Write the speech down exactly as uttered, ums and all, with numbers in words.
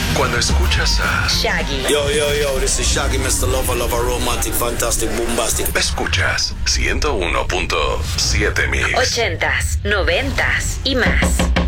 Cuando escuchas a Shaggy. Yo, yo, yo, this is Shaggy, mister Lover, Lover, Romantic, Fantastic, Bombastic. Escuchas ciento uno punto siete Mix. Ochentas, noventas y más.